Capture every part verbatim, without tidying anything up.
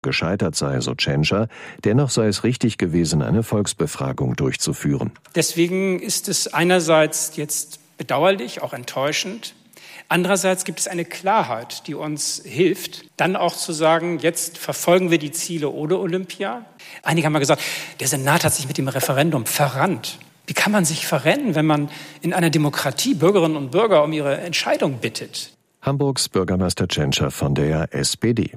gescheitert sei, so Tschentscher. Dennoch sei es richtig gewesen, eine Volksbefragung durchzuführen. Deswegen ist es einerseits jetzt bedauerlich, auch enttäuschend. Andererseits gibt es eine Klarheit, die uns hilft, dann auch zu sagen, jetzt verfolgen wir die Ziele ohne Olympia. Einige haben mal gesagt, der Senat hat sich mit dem Referendum verrannt. Wie kann man sich verrennen, wenn man in einer Demokratie Bürgerinnen und Bürger um ihre Entscheidung bittet? Hamburgs Bürgermeister Tschentscher von der S P D.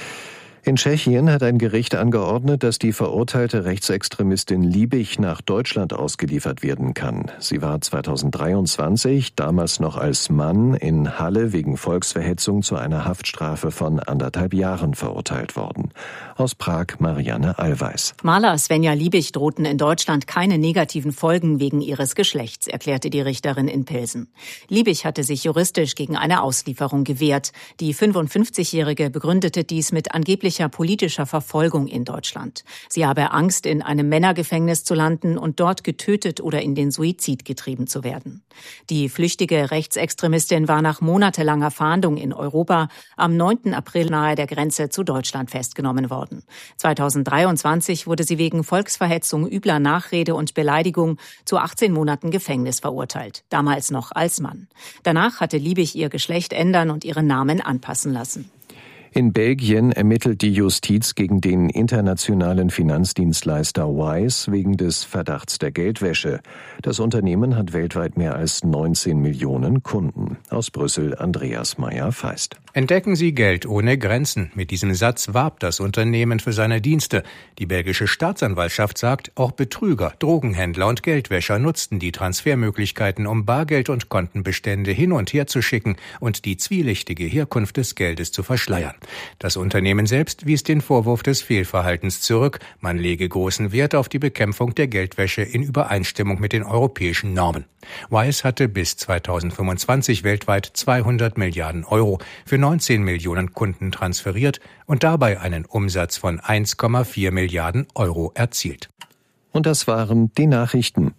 In Tschechien hat ein Gericht angeordnet, dass die verurteilte Rechtsextremistin Liebig nach Deutschland ausgeliefert werden kann. Sie war zweitausenddreiundzwanzig, damals noch als Mann, in Halle wegen Volksverhetzung zu einer Haftstrafe von anderthalb Jahren verurteilt worden. Aus Prag Marianne Allweis. Maler Svenja Liebig drohten in Deutschland keine negativen Folgen wegen ihres Geschlechts, erklärte die Richterin in Pilsen. Liebig hatte sich juristisch gegen eine Auslieferung gewehrt. Die fünfundfünfzigjährige begründete dies mit angeblich politischer Verfolgung in Deutschland. Sie habe Angst, in einem Männergefängnis zu landen und dort getötet oder in den Suizid getrieben zu werden. Die flüchtige Rechtsextremistin war nach monatelanger Fahndung in Europa am neunten April nahe der Grenze zu Deutschland festgenommen worden. zweitausenddreiundzwanzig wurde sie wegen Volksverhetzung, übler Nachrede und Beleidigung zu achtzehn Monaten Gefängnis verurteilt, damals noch als Mann. Danach hatte Liebig ihr Geschlecht ändern und ihren Namen anpassen lassen. In Belgien ermittelt die Justiz gegen den internationalen Finanzdienstleister Wise wegen des Verdachts der Geldwäsche. Das Unternehmen hat weltweit mehr als neunzehn Millionen Kunden. Aus Brüssel Andreas Meyer-Feist. Entdecken Sie Geld ohne Grenzen. Mit diesem Satz warb das Unternehmen für seine Dienste. Die belgische Staatsanwaltschaft sagt, auch Betrüger, Drogenhändler und Geldwäscher nutzten die Transfermöglichkeiten, um Bargeld und Kontenbestände hin und her zu schicken und die zwielichtige Herkunft des Geldes zu verschleiern. Das Unternehmen selbst wies den Vorwurf des Fehlverhaltens zurück. Man lege großen Wert auf die Bekämpfung der Geldwäsche in Übereinstimmung mit den europäischen Normen. Wise hatte bis zweitausendfünfundzwanzig weltweit zweihundert Milliarden Euro für neunzehn Millionen Kunden transferiert und dabei einen Umsatz von eins Komma vier Milliarden Euro erzielt. Und das waren die Nachrichten.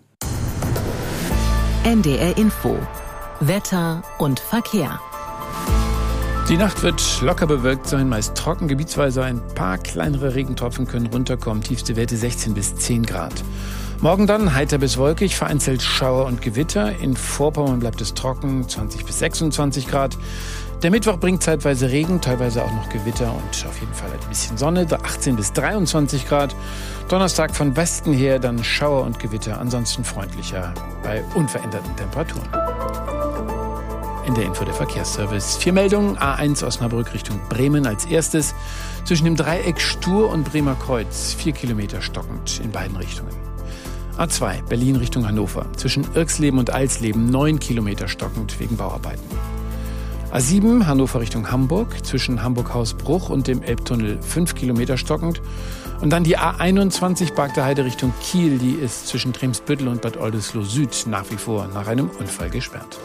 N D R Info. Wetter und Verkehr. Die Nacht wird locker bewölkt sein, meist trocken, gebietsweise ein paar kleinere Regentropfen können runterkommen, tiefste Werte sechzehn bis zehn Grad. Morgen dann heiter bis wolkig, vereinzelt Schauer und Gewitter. In Vorpommern bleibt es trocken, zwanzig bis sechsundzwanzig Grad. Der Mittwoch bringt zeitweise Regen, teilweise auch noch Gewitter und auf jeden Fall ein bisschen Sonne, achtzehn bis dreiundzwanzig Grad. Donnerstag von Westen her dann Schauer und Gewitter, ansonsten freundlicher bei unveränderten Temperaturen. In der Info der Verkehrsservice. Vier Meldungen. A eins Osnabrück Richtung Bremen als erstes. Zwischen dem Dreieck Stur und Bremer Kreuz. Vier Kilometer stockend in beiden Richtungen. A zwei Berlin Richtung Hannover. Zwischen Irxleben und Alsleben. Neun Kilometer stockend wegen Bauarbeiten. A sieben Hannover Richtung Hamburg. Zwischen Hamburg-Hausbruch und dem Elbtunnel. Fünf Kilometer stockend. Und dann die A einundzwanzig Barkter Heide Richtung Kiel. Die ist zwischen Tremsbüttel und Bad Oldesloe Süd nach wie vor nach einem Unfall gesperrt.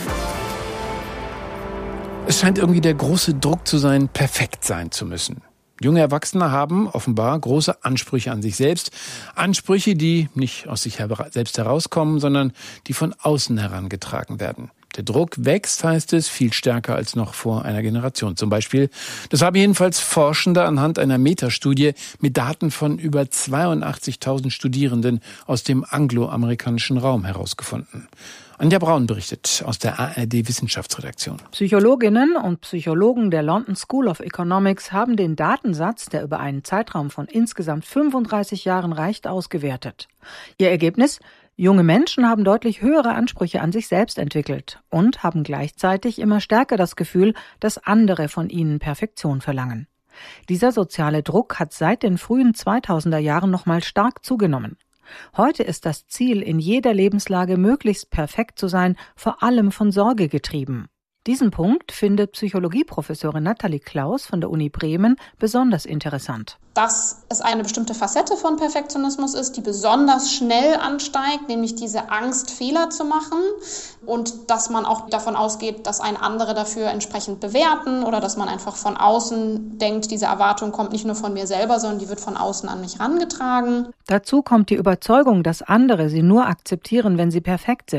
Es scheint irgendwie der große Druck zu sein, perfekt sein zu müssen. Junge Erwachsene haben offenbar große Ansprüche an sich selbst. Ansprüche, die nicht aus sich selbst herauskommen, sondern die von außen herangetragen werden. Der Druck wächst, heißt es, viel stärker als noch vor einer Generation zum Beispiel. Das haben jedenfalls Forschende anhand einer Metastudie mit Daten von über zweiundachtzigtausend Studierenden aus dem angloamerikanischen Raum herausgefunden. Anja Braun berichtet aus der A R D-Wissenschaftsredaktion. Psychologinnen und Psychologen der London School of Economics haben den Datensatz, der über einen Zeitraum von insgesamt fünfunddreißig Jahren reicht, ausgewertet. Ihr Ergebnis? Junge Menschen haben deutlich höhere Ansprüche an sich selbst entwickelt und haben gleichzeitig immer stärker das Gefühl, dass andere von ihnen Perfektion verlangen. Dieser soziale Druck hat seit den frühen zweitausender Jahren nochmal stark zugenommen. Heute ist das Ziel, in jeder Lebenslage möglichst perfekt zu sein, vor allem von Sorge getrieben. Diesen Punkt findet Psychologieprofessorin Nathalie Klaus von der Uni Bremen besonders interessant. Dass es eine bestimmte Facette von Perfektionismus ist, die besonders schnell ansteigt, nämlich diese Angst, Fehler zu machen, und dass man auch davon ausgeht, dass einen andere dafür entsprechend bewerten oder dass man einfach von außen denkt, diese Erwartung kommt nicht nur von mir selber, sondern die wird von außen an mich herangetragen. Dazu kommt die Überzeugung, dass andere sie nur akzeptieren, wenn sie perfekt sind.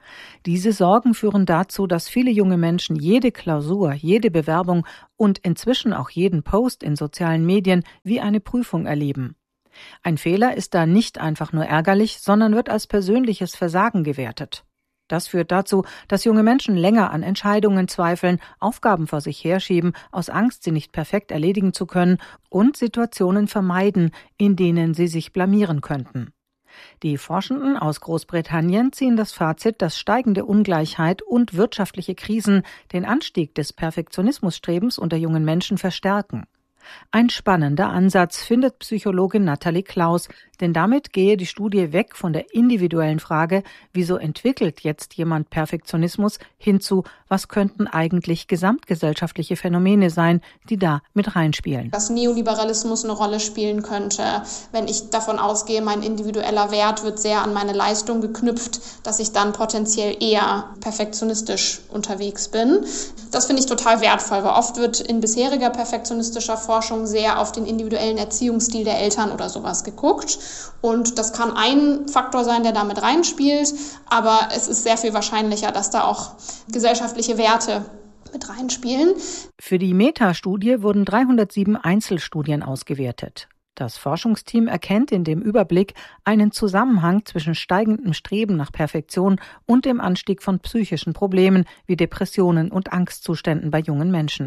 Diese Sorgen führen dazu, dass viele junge Menschen jede Klausur, jede Bewerbung und inzwischen auch jeden Post in sozialen Medien wie eine Prüfung erleben. Ein Fehler ist da nicht einfach nur ärgerlich, sondern wird als persönliches Versagen gewertet. Das führt dazu, dass junge Menschen länger an Entscheidungen zweifeln, Aufgaben vor sich herschieben, aus Angst, sie nicht perfekt erledigen zu können, und Situationen vermeiden, in denen sie sich blamieren könnten. Die Forschenden aus Großbritannien ziehen das Fazit, dass steigende Ungleichheit und wirtschaftliche Krisen den Anstieg des Perfektionismusstrebens unter jungen Menschen verstärken. Ein spannender Ansatz, findet Psychologin Nathalie Klaus, denn damit gehe die Studie weg von der individuellen Frage, wieso entwickelt jetzt jemand Perfektionismus, hinzu, was könnten eigentlich gesamtgesellschaftliche Phänomene sein, die da mit reinspielen. Dass Neoliberalismus eine Rolle spielen könnte, wenn ich davon ausgehe, mein individueller Wert wird sehr an meine Leistung geknüpft, dass ich dann potenziell eher perfektionistisch unterwegs bin. Das finde ich total wertvoll, weil oft wird in bisheriger perfektionistischer Forschung sehr auf den individuellen Erziehungsstil der Eltern oder sowas geguckt. Und das kann ein Faktor sein, der da mit reinspielt, aber es ist sehr viel wahrscheinlicher, dass da auch gesellschaftliche Werte mit reinspielen. Für die Meta-Studie wurden dreihundertsieben Einzelstudien ausgewertet. Das Forschungsteam erkennt in dem Überblick einen Zusammenhang zwischen steigendem Streben nach Perfektion und dem Anstieg von psychischen Problemen wie Depressionen und Angstzuständen bei jungen Menschen.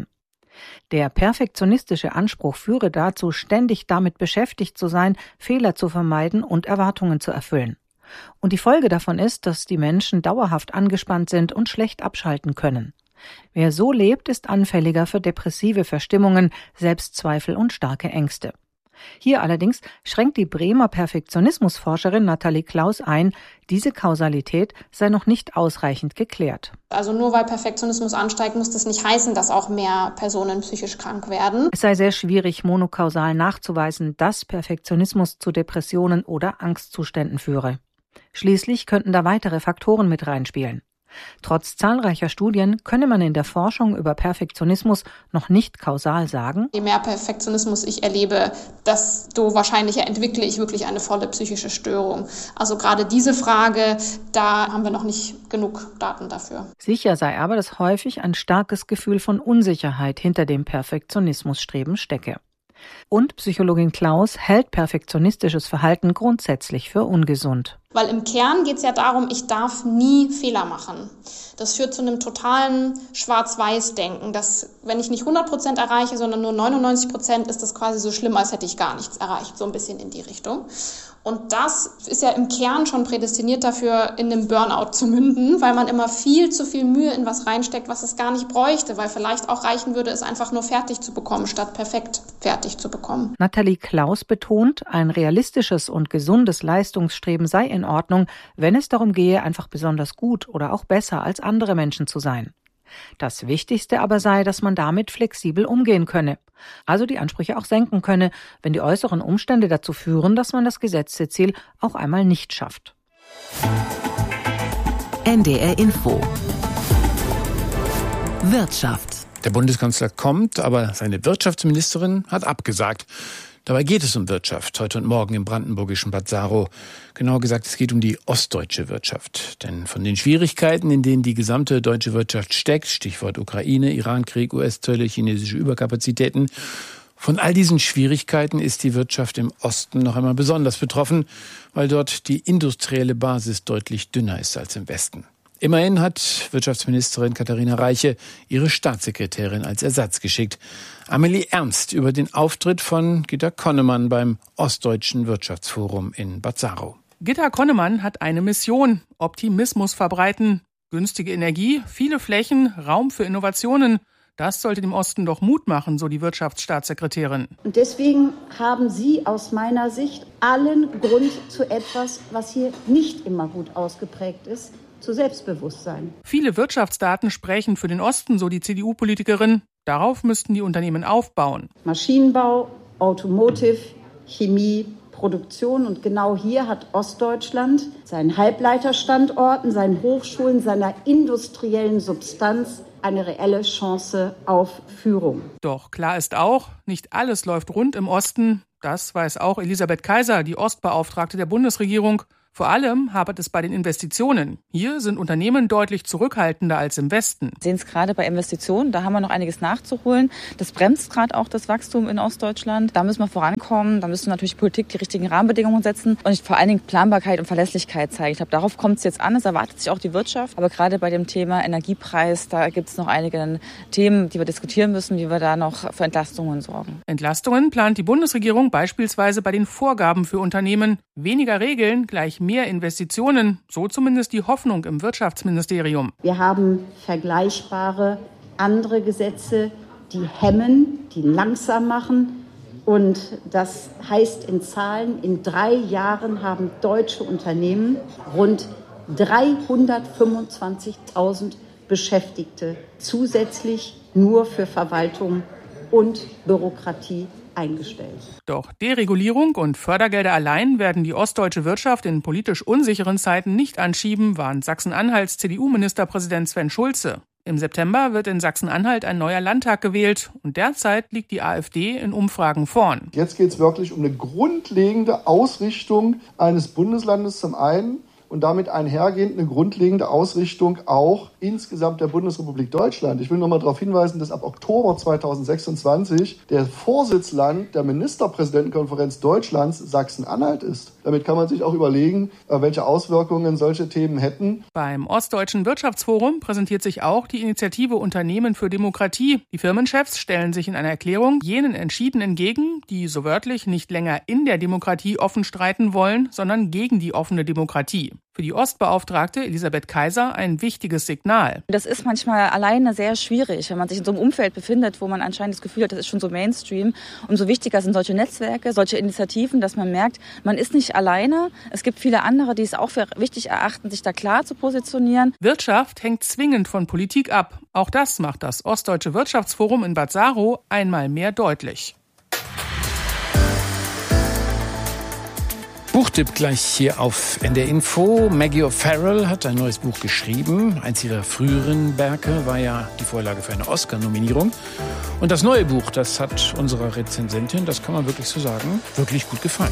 Der perfektionistische Anspruch führe dazu, ständig damit beschäftigt zu sein, Fehler zu vermeiden und Erwartungen zu erfüllen. Und die Folge davon ist, dass die Menschen dauerhaft angespannt sind und schlecht abschalten können. Wer so lebt, ist anfälliger für depressive Verstimmungen, Selbstzweifel und starke Ängste. Hier allerdings schränkt die Bremer Perfektionismusforscherin Nathalie Klaus ein, diese Kausalität sei noch nicht ausreichend geklärt. Also nur weil Perfektionismus ansteigt, muss das nicht heißen, dass auch mehr Personen psychisch krank werden. Es sei sehr schwierig, monokausal nachzuweisen, dass Perfektionismus zu Depressionen oder Angstzuständen führe. Schließlich könnten da weitere Faktoren mit reinspielen. Trotz zahlreicher Studien könne man in der Forschung über Perfektionismus noch nicht kausal sagen: Je mehr Perfektionismus ich erlebe, desto wahrscheinlicher entwickle ich wirklich eine volle psychische Störung. Also gerade diese Frage, da haben wir noch nicht genug Daten dafür. Sicher sei aber, dass häufig ein starkes Gefühl von Unsicherheit hinter dem Perfektionismusstreben stecke. Und Psychologin Klaus hält perfektionistisches Verhalten grundsätzlich für ungesund. Weil im Kern geht es ja darum, ich darf nie Fehler machen. Das führt zu einem totalen Schwarz-Weiß-Denken, dass wenn ich nicht hundert Prozent erreiche, sondern nur neunundneunzig Prozent, ist das quasi so schlimm, als hätte ich gar nichts erreicht, so ein bisschen in die Richtung. Und das ist ja im Kern schon prädestiniert dafür, in einem Burnout zu münden, weil man immer viel zu viel Mühe in was reinsteckt, was es gar nicht bräuchte, weil vielleicht auch reichen würde, es einfach nur fertig zu bekommen, statt perfekt fertig zu bekommen. Nathalie Klaus betont, ein realistisches und gesundes Leistungsstreben sei in Ordnung, wenn es darum gehe, einfach besonders gut oder auch besser als andere Menschen zu sein. Das Wichtigste aber sei, dass man damit flexibel umgehen könne, also die Ansprüche auch senken könne, wenn die äußeren Umstände dazu führen, dass man das gesetzte Ziel auch einmal nicht schafft. N D R Info Wirtschaft. Der Bundeskanzler kommt, aber seine Wirtschaftsministerin hat abgesagt. Dabei geht es um Wirtschaft, heute und morgen im brandenburgischen Bad Saro. Genauer gesagt, es geht um die ostdeutsche Wirtschaft. Denn von den Schwierigkeiten, in denen die gesamte deutsche Wirtschaft steckt, Stichwort Ukraine, Irankrieg, U S-Zölle, chinesische Überkapazitäten, von all diesen Schwierigkeiten ist die Wirtschaft im Osten noch einmal besonders betroffen, weil dort die industrielle Basis deutlich dünner ist als im Westen. Immerhin hat Wirtschaftsministerin Katharina Reiche ihre Staatssekretärin als Ersatz geschickt. Amelie Ernst über den Auftritt von Gitta Connemann beim Ostdeutschen Wirtschaftsforum in Bad Saro. Gitta Connemann hat eine Mission: Optimismus verbreiten, günstige Energie, viele Flächen, Raum für Innovationen. Das sollte dem Osten doch Mut machen, so die Wirtschaftsstaatssekretärin. Und deswegen haben Sie aus meiner Sicht allen Grund zu etwas, was hier nicht immer gut ausgeprägt ist, zu Selbstbewusstsein. Viele Wirtschaftsdaten sprechen für den Osten, so die C D U-Politikerin. Darauf müssten die Unternehmen aufbauen. Maschinenbau, Automotive, Chemie, Produktion. Und genau hier hat Ostdeutschland seinen Halbleiterstandorten, seinen Hochschulen, seiner industriellen Substanz eine reelle Chance auf Führung. Doch klar ist auch, nicht alles läuft rund im Osten. Das weiß auch Elisabeth Kaiser, die Ostbeauftragte der Bundesregierung. Vor allem hapert es bei den Investitionen. Hier sind Unternehmen deutlich zurückhaltender als im Westen. Wir sehen es gerade bei Investitionen, da haben wir noch einiges nachzuholen. Das bremst gerade auch das Wachstum in Ostdeutschland. Da müssen wir vorankommen, da müssen natürlich Politik die richtigen Rahmenbedingungen setzen und vor allen Dingen Planbarkeit und Verlässlichkeit zeigen. Ich glaube, darauf kommt es jetzt an, es erwartet sich auch die Wirtschaft. Aber gerade bei dem Thema Energiepreis, da gibt es noch einige Themen, die wir diskutieren müssen, wie wir da noch für Entlastungen sorgen. Entlastungen plant die Bundesregierung beispielsweise bei den Vorgaben für Unternehmen. Weniger Regeln gleich mehr Investitionen, so zumindest die Hoffnung im Wirtschaftsministerium. Wir haben vergleichbare andere Gesetze, die hemmen, die langsam machen. Und das heißt in Zahlen, in drei Jahren haben deutsche Unternehmen rund dreihundertfünfundzwanzigtausend Beschäftigte zusätzlich nur für Verwaltung und Bürokratie eingestellt. Doch Deregulierung und Fördergelder allein werden die ostdeutsche Wirtschaft in politisch unsicheren Zeiten nicht anschieben, warnt Sachsen-Anhalts C D U-Ministerpräsident Sven Schulze. Im September wird in Sachsen-Anhalt ein neuer Landtag gewählt und derzeit liegt die AfD in Umfragen vorn. Jetzt geht es wirklich um eine grundlegende Ausrichtung eines Bundeslandes zum einen und damit einhergehend eine grundlegende Ausrichtung auch insgesamt der Bundesrepublik Deutschland. Ich will noch mal darauf hinweisen, dass ab Oktober zweitausendsechsundzwanzig der Vorsitzland der Ministerpräsidentenkonferenz Deutschlands Sachsen-Anhalt ist. Damit kann man sich auch überlegen, welche Auswirkungen solche Themen hätten. Beim Ostdeutschen Wirtschaftsforum präsentiert sich auch die Initiative Unternehmen für Demokratie. Die Firmenchefs stellen sich in einer Erklärung jenen entschieden entgegen, die so wörtlich nicht länger in der Demokratie offen streiten wollen, sondern gegen die offene Demokratie. Für die Ostbeauftragte Elisabeth Kaiser ein wichtiges Signal. Das ist manchmal alleine sehr schwierig, wenn man sich in so einem Umfeld befindet, wo man anscheinend das Gefühl hat, das ist schon so Mainstream. Umso wichtiger sind solche Netzwerke, solche Initiativen, dass man merkt, man ist nicht alleine. Es gibt viele andere, die es auch für wichtig erachten, sich da klar zu positionieren. Wirtschaft hängt zwingend von Politik ab. Auch das macht das Ostdeutsche Wirtschaftsforum in Bad Saro einmal mehr deutlich. Buchtipp gleich hier auf N D R Info. Maggie O'Farrell hat ein neues Buch geschrieben. Eins ihrer früheren Werke war ja die Vorlage für eine Oscar-Nominierung. Und das neue Buch, das hat unserer Rezensentin, das kann man wirklich so sagen, wirklich gut gefallen.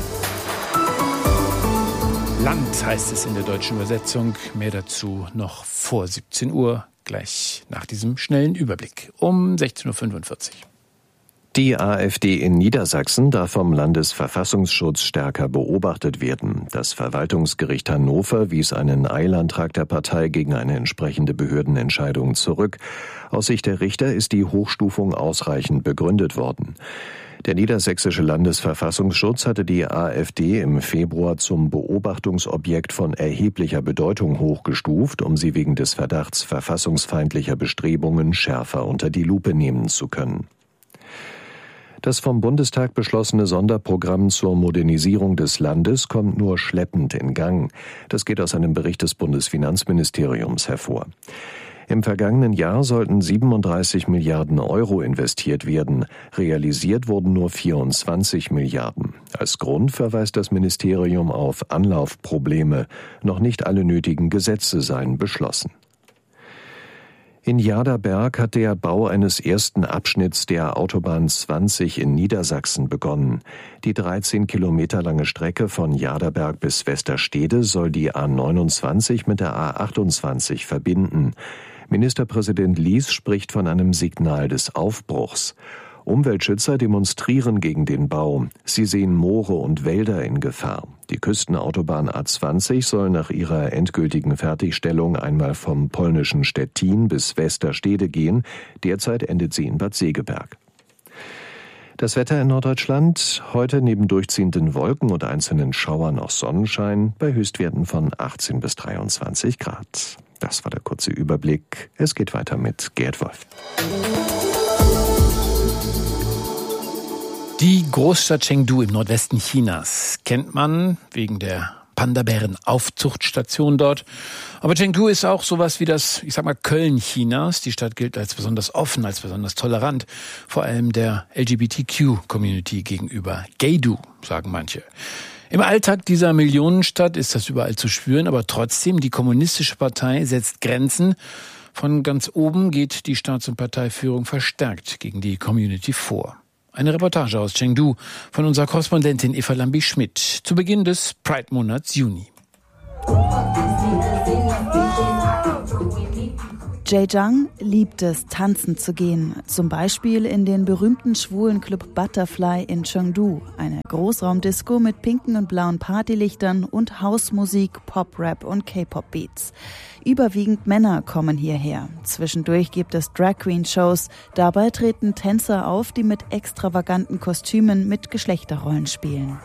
Land heißt es in der deutschen Übersetzung. Mehr dazu noch vor siebzehn Uhr, gleich nach diesem schnellen Überblick um sechzehn Uhr fünfundvierzig. Die AfD in Niedersachsen darf vom Landesverfassungsschutz stärker beobachtet werden. Das Verwaltungsgericht Hannover wies einen Eilantrag der Partei gegen eine entsprechende Behördenentscheidung zurück. Aus Sicht der Richter ist die Hochstufung ausreichend begründet worden. Der niedersächsische Landesverfassungsschutz hatte die AfD im Februar zum Beobachtungsobjekt von erheblicher Bedeutung hochgestuft, um sie wegen des Verdachts verfassungsfeindlicher Bestrebungen schärfer unter die Lupe nehmen zu können. Das vom Bundestag beschlossene Sonderprogramm zur Modernisierung des Landes kommt nur schleppend in Gang. Das geht aus einem Bericht des Bundesfinanzministeriums hervor. Im vergangenen Jahr sollten siebenunddreißig Milliarden Euro investiert werden. Realisiert wurden nur vierundzwanzig Milliarden. Als Grund verweist das Ministerium auf Anlaufprobleme. Noch nicht alle nötigen Gesetze seien beschlossen. In Jaderberg hat der Bau eines ersten Abschnitts der Autobahn zwanzig in Niedersachsen begonnen. Die dreizehn Kilometer lange Strecke von Jaderberg bis Westerstede soll die A neunundzwanzig mit der A achtundzwanzig verbinden. Ministerpräsident Lies spricht von einem Signal des Aufbruchs. Umweltschützer demonstrieren gegen den Bau. Sie sehen Moore und Wälder in Gefahr. Die Küstenautobahn A zwanzig soll nach ihrer endgültigen Fertigstellung einmal vom polnischen Stettin bis Westerstede gehen. Derzeit endet sie in Bad Segeberg. Das Wetter in Norddeutschland: heute neben durchziehenden Wolken und einzelnen Schauern auch Sonnenschein bei Höchstwerten von achtzehn bis dreiundzwanzig Grad. Das war der kurze Überblick. Es geht weiter mit Gerd Wolf. Die Großstadt Chengdu im Nordwesten Chinas kennt man wegen der Panda-Bären-Aufzuchtstation dort. Aber Chengdu ist auch sowas wie das, ich sag mal, Köln Chinas. Die Stadt gilt als besonders offen, als besonders tolerant, vor allem der L G B T Q-Community gegenüber. Gay-Du, sagen manche. Im Alltag dieser Millionenstadt ist das überall zu spüren, aber trotzdem, die kommunistische Partei setzt Grenzen. Von ganz oben geht die Staats- und Parteiführung verstärkt gegen die Community vor. Eine Reportage aus Chengdu von unserer Korrespondentin Eva Lambi-Schmidt zu Beginn des Pride-Monats Juni. Jay Zhang liebt es, tanzen zu gehen. Zum Beispiel in den berühmten schwulen Club Butterfly in Chengdu. Eine Großraumdisco mit pinken und blauen Partylichtern und Hausmusik, Pop-Rap und K-Pop-Beats. Überwiegend Männer kommen hierher. Zwischendurch gibt es Drag-Queen-Shows. Dabei treten Tänzer auf, die mit extravaganten Kostümen mit Geschlechterrollen spielen.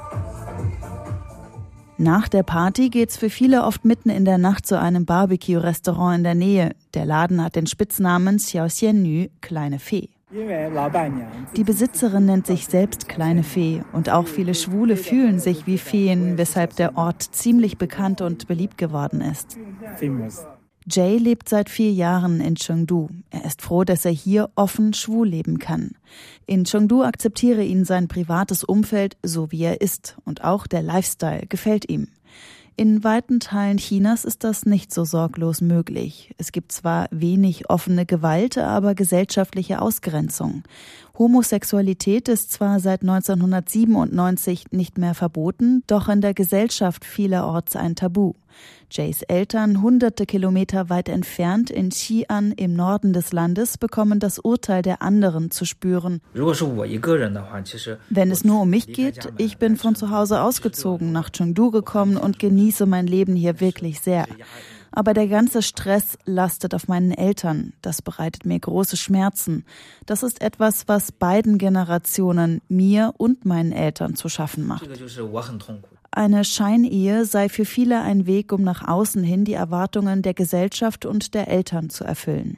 Nach der Party geht's für viele oft mitten in der Nacht zu einem Barbecue-Restaurant in der Nähe. Der Laden hat den Spitznamen Xiao Xianyu, kleine Fee. Die Besitzerin nennt sich selbst kleine Fee und auch viele Schwule fühlen sich wie Feen, weshalb der Ort ziemlich bekannt und beliebt geworden ist. Jay lebt seit vier Jahren in Chengdu. Er ist froh, dass er hier offen schwul leben kann. In Chengdu akzeptiere ihn sein privates Umfeld, so wie er ist. Und auch der Lifestyle gefällt ihm. In weiten Teilen Chinas ist das nicht so sorglos möglich. Es gibt zwar wenig offene Gewalt, aber gesellschaftliche Ausgrenzung. Homosexualität ist zwar seit neunzehnhundertsiebenundneunzig nicht mehr verboten, doch in der Gesellschaft vielerorts ein Tabu. Jays Eltern, hunderte Kilometer weit entfernt in Xi'an im Norden des Landes, bekommen das Urteil der anderen zu spüren. Wenn es nur um mich geht, ich bin von zu Hause ausgezogen, nach Chengdu gekommen und genieße mein Leben hier wirklich sehr. Aber der ganze Stress lastet auf meinen Eltern. Das bereitet mir große Schmerzen. Das ist etwas, was beiden Generationen, mir und meinen Eltern, zu schaffen macht. Eine Scheinehe sei für viele ein Weg, um nach außen hin die Erwartungen der Gesellschaft und der Eltern zu erfüllen.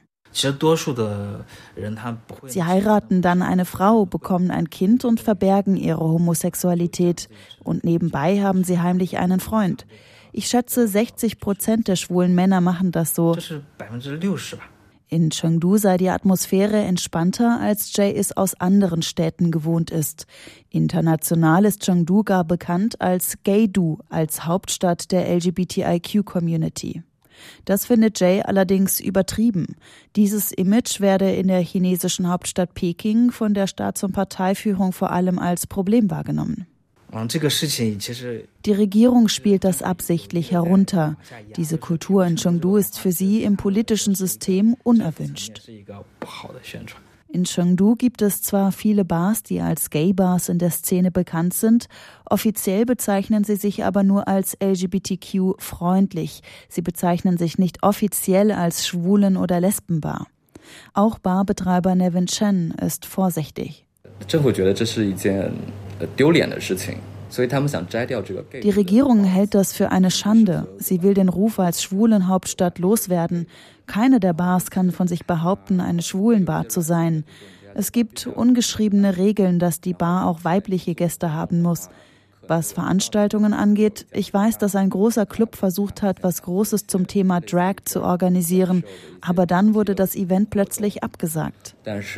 Sie heiraten dann eine Frau, bekommen ein Kind und verbergen ihre Homosexualität. Und nebenbei haben sie heimlich einen Freund. Ich schätze, sechzig Prozent der schwulen Männer machen das so. In Chengdu sei die Atmosphäre entspannter, als Jay es aus anderen Städten gewohnt ist. International ist Chengdu gar bekannt als Gaydu, als Hauptstadt der L G B T I Q-Community. Das findet Jay allerdings übertrieben. Dieses Image werde in der chinesischen Hauptstadt Peking von der Staats- und Parteiführung vor allem als Problem wahrgenommen. Die Regierung spielt das absichtlich herunter. Diese Kultur in Chengdu ist für sie im politischen System unerwünscht. In Chengdu gibt es zwar viele Bars, die als Gay-Bars in der Szene bekannt sind, offiziell bezeichnen sie sich aber nur als L G B T Q-freundlich. Sie bezeichnen sich nicht offiziell als Schwulen- oder Lesbenbar. Auch Barbetreiber Nevin Chen ist vorsichtig. Die Regierung hält das für eine Schande. Sie will den Ruf als Schwulenhauptstadt loswerden. Keine der Bars kann von sich behaupten, eine Schwulenbar zu sein. Es gibt ungeschriebene Regeln, dass die Bar auch weibliche Gäste haben muss. Was Veranstaltungen angeht, ich weiß, dass ein großer Club versucht hat, was Großes zum Thema Drag zu organisieren, aber dann wurde das Event plötzlich abgesagt.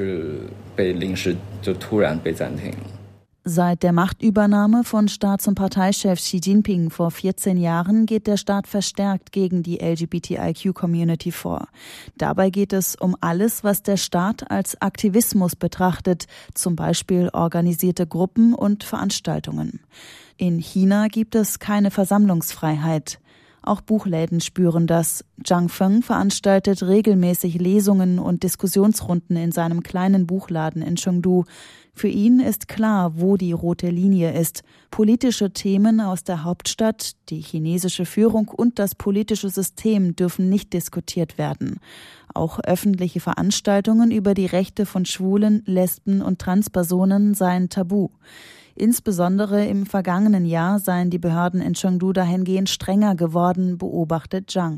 Seit der Machtübernahme von Staats- und Parteichef Xi Jinping vor vierzehn Jahren geht der Staat verstärkt gegen die L G B T I Q-Community vor. Dabei geht es um alles, was der Staat als Aktivismus betrachtet, zum Beispiel organisierte Gruppen und Veranstaltungen. In China gibt es keine Versammlungsfreiheit. Auch Buchläden spüren das. Zhang Feng veranstaltet regelmäßig Lesungen und Diskussionsrunden in seinem kleinen Buchladen in Chengdu. Für ihn ist klar, wo die rote Linie ist. Politische Themen aus der Hauptstadt, die chinesische Führung und das politische System dürfen nicht diskutiert werden. Auch öffentliche Veranstaltungen über die Rechte von Schwulen, Lesben und Transpersonen seien tabu. Insbesondere im vergangenen Jahr seien die Behörden in Chengdu dahingehend strenger geworden, beobachtet Zhang.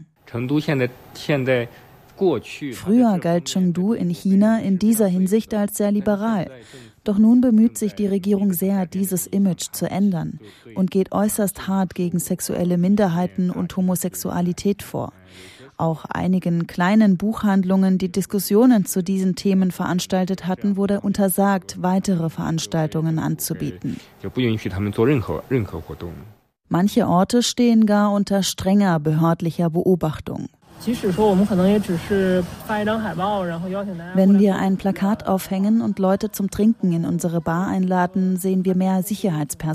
Früher galt Chengdu in China in dieser Hinsicht als sehr liberal. Doch nun bemüht sich die Regierung sehr, dieses Image zu ändern und geht äußerst hart gegen sexuelle Minderheiten und Homosexualität vor. Auch einigen kleinen Buchhandlungen, die Diskussionen zu diesen Themen veranstaltet hatten, wurde untersagt, weitere Veranstaltungen anzubieten. Manche Orte stehen gar unter strenger behördlicher Beobachtung. Wenn wir ein Plakat aufhängen und Leute zum Trinken in unsere Bar einladen, sehen wir mehr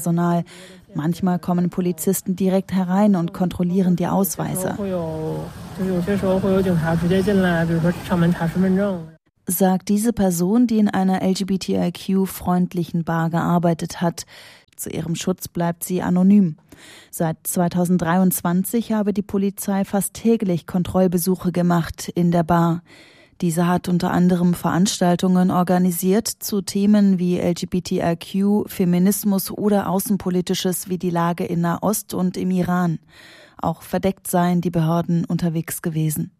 Sicherheitspersonal. Manchmal kommen Polizisten direkt herein und kontrollieren die Ausweise. sagt diese Person, die in einer L G B T I Q-freundlichen Bar gearbeitet hat. Zu ihrem Schutz bleibt sie anonym. Seit zweitausenddreiundzwanzig habe die Polizei fast täglich Kontrollbesuche gemacht in der Bar. Diese hat unter anderem Veranstaltungen organisiert zu Themen wie L G B T I Q, Feminismus oder Außenpolitisches wie die Lage in Nahost und im Iran. Auch verdeckt seien die Behörden unterwegs gewesen.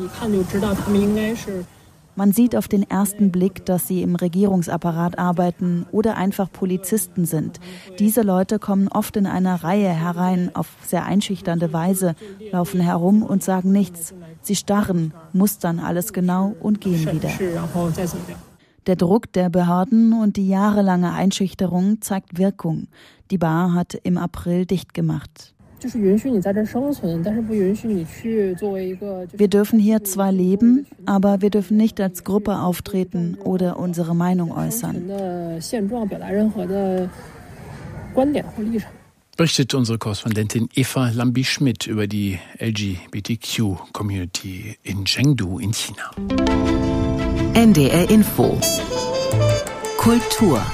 Man sieht auf den ersten Blick, dass sie im Regierungsapparat arbeiten oder einfach Polizisten sind. Diese Leute kommen oft in einer Reihe herein, auf sehr einschüchternde Weise, laufen herum und sagen nichts. Sie starren, mustern alles genau und gehen wieder. Der Druck der Behörden und die jahrelange Einschüchterung zeigt Wirkung. Die Bar hat im April dicht gemacht. Wir dürfen hier zwar leben, aber wir dürfen nicht als Gruppe auftreten oder unsere Meinung äußern. Berichtet unsere Korrespondentin Eva Lambi-Schmidt über die L G B T Q-Community in Chengdu in China. N D R Info Kultur.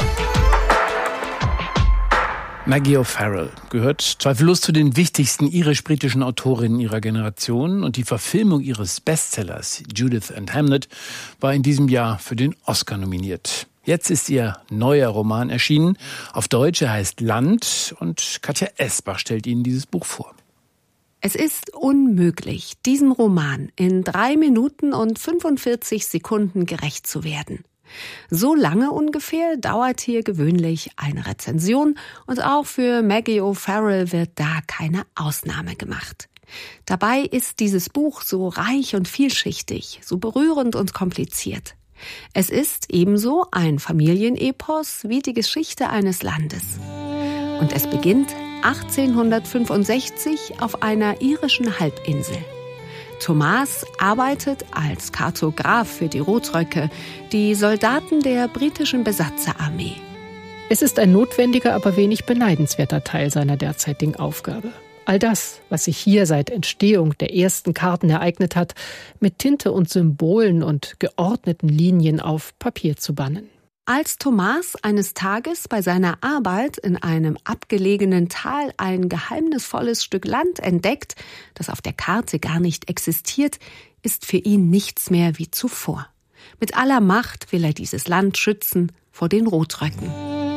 Maggie O'Farrell gehört zweifellos zu den wichtigsten irisch-britischen Autorinnen ihrer Generation und die Verfilmung ihres Bestsellers Judith and Hamlet war in diesem Jahr für den Oscar nominiert. Jetzt ist ihr neuer Roman erschienen. Auf Deutsch, er heißt Land, und Katja Esbach stellt Ihnen dieses Buch vor. Es ist unmöglich, diesem Roman in drei Minuten und fünfundvierzig Sekunden gerecht zu werden. So lange ungefähr dauert hier gewöhnlich eine Rezension, und auch für Maggie O'Farrell wird da keine Ausnahme gemacht. Dabei ist dieses Buch so reich und vielschichtig, so berührend und kompliziert. Es ist ebenso ein Familienepos wie die Geschichte eines Landes. Und es beginnt achtzehnhundertfünfundsechzig auf einer irischen Halbinsel. Thomas arbeitet als Kartograf für die Rotröcke, die Soldaten der britischen Besatzerarmee. Es ist ein notwendiger, aber wenig beneidenswerter Teil seiner derzeitigen Aufgabe. All das, was sich hier seit Entstehung der ersten Karten ereignet hat, mit Tinte und Symbolen und geordneten Linien auf Papier zu bannen. Als Thomas eines Tages bei seiner Arbeit in einem abgelegenen Tal ein geheimnisvolles Stück Land entdeckt, das auf der Karte gar nicht existiert, ist für ihn nichts mehr wie zuvor. Mit aller Macht will er dieses Land schützen vor den Rotröcken.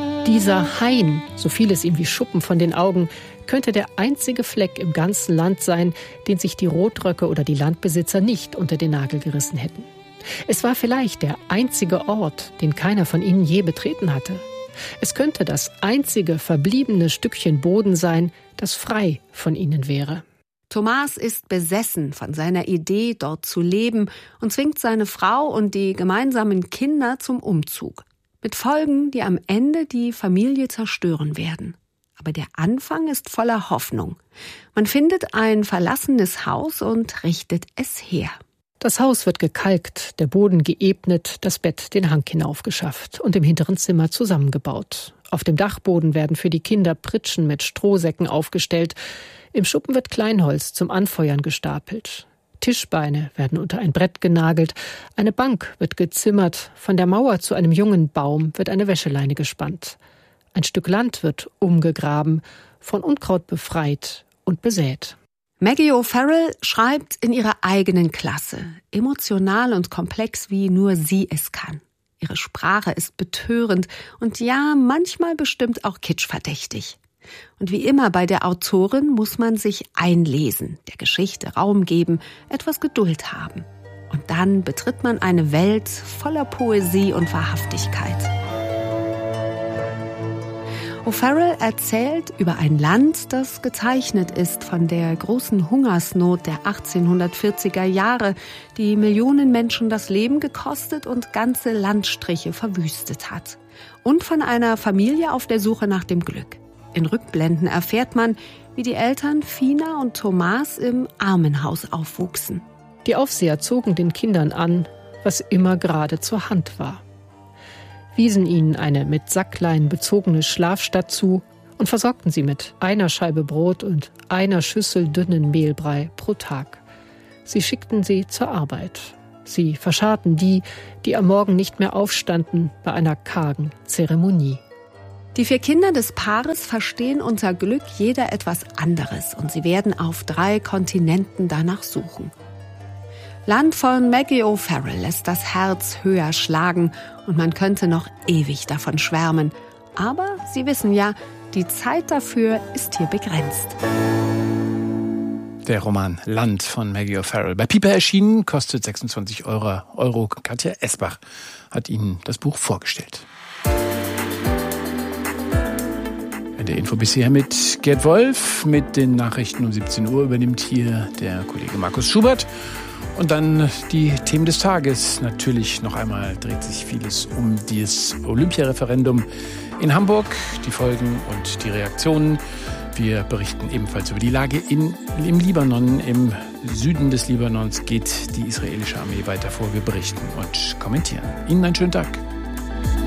Dieser Hain, so fiel es ihm wie Schuppen von den Augen, könnte der einzige Fleck im ganzen Land sein, den sich die Rotröcke oder die Landbesitzer nicht unter den Nagel gerissen hätten. Es war vielleicht der einzige Ort, den keiner von ihnen je betreten hatte. Es könnte das einzige verbliebene Stückchen Boden sein, das frei von ihnen wäre. Thomas ist besessen von seiner Idee, dort zu leben, und zwingt seine Frau und die gemeinsamen Kinder zum Umzug. Mit Folgen, die am Ende die Familie zerstören werden. Aber der Anfang ist voller Hoffnung. Man findet ein verlassenes Haus und richtet es her. Das Haus wird gekalkt, der Boden geebnet, das Bett den Hang hinaufgeschafft und im hinteren Zimmer zusammengebaut. Auf dem Dachboden werden für die Kinder Pritschen mit Strohsäcken aufgestellt. Im Schuppen wird Kleinholz zum Anfeuern gestapelt. Tischbeine werden unter ein Brett genagelt, eine Bank wird gezimmert, von der Mauer zu einem jungen Baum wird eine Wäscheleine gespannt. Ein Stück Land wird umgegraben, von Unkraut befreit und besät. Maggie O'Farrell schreibt in ihrer eigenen Klasse, emotional und komplex, wie nur sie es kann. Ihre Sprache ist betörend und ja, manchmal bestimmt auch kitschverdächtig. Und wie immer bei der Autorin muss man sich einlesen, der Geschichte Raum geben, etwas Geduld haben. Und dann betritt man eine Welt voller Poesie und Wahrhaftigkeit. O'Farrell erzählt über ein Land, das gezeichnet ist von der großen Hungersnot der achtzehnhundertvierziger Jahre, die Millionen Menschen das Leben gekostet und ganze Landstriche verwüstet hat. Und von einer Familie auf der Suche nach dem Glück. In Rückblenden erfährt man, wie die Eltern Fina und Thomas im Armenhaus aufwuchsen. Die Aufseher zogen den Kindern an, was immer gerade zur Hand war, wiesen ihnen eine mit Sacklein bezogene Schlafstatt zu und versorgten sie mit einer Scheibe Brot und einer Schüssel dünnen Mehlbrei pro Tag. Sie schickten sie zur Arbeit. Sie verscharrten die, die am Morgen nicht mehr aufstanden bei einer kargen Zeremonie. Die vier Kinder des Paares verstehen unter Glück jeder etwas anderes und sie werden auf drei Kontinenten danach suchen. Land von Maggie O'Farrell lässt das Herz höher schlagen und man könnte noch ewig davon schwärmen. Aber Sie wissen ja, die Zeit dafür ist hier begrenzt. Der Roman Land von Maggie O'Farrell. Bei Piper erschienen, kostet sechsundzwanzig Euro. Katja Esbach hat Ihnen das Buch vorgestellt. Der Info bisher mit Gerd Wolf. Mit den Nachrichten um siebzehn Uhr übernimmt hier der Kollege Markus Schubert. Und dann die Themen des Tages. Natürlich noch einmal dreht sich vieles um das Olympiareferendum in Hamburg, die Folgen und die Reaktionen. Wir berichten ebenfalls über die Lage in, im Libanon. Im Süden des Libanons geht die israelische Armee weiter vor. Wir berichten und kommentieren. Ihnen einen schönen Tag.